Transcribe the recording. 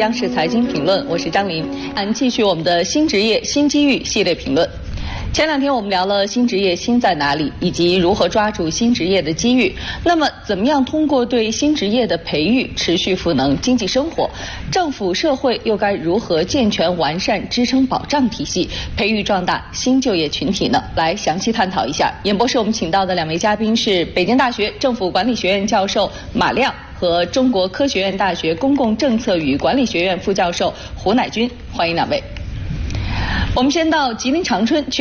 央视财经评论，我是张琳。继续我们的新职业新机遇系列评论。前两天我们聊了新职业新在哪里，以及如何抓住新职业的机遇。那么，怎么样通过对新职业的培育持续赋能经济生活？政府社会又该如何健全完善支撑保障体系，培育壮大新就业群体呢？来详细探讨一下。演播室我们请到的两位嘉宾是北京大学政府管理学院教授马亮和中国科学院大学公共政策与管理学院副教授胡乃军，欢迎两位。我们先到吉林长春去